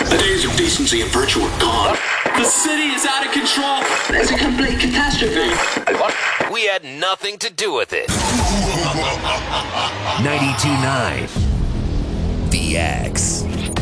The days of decency and virtue are gone. The city is out of control. It's a complete catastrophe. We had nothing to do with it. 92.9 The X.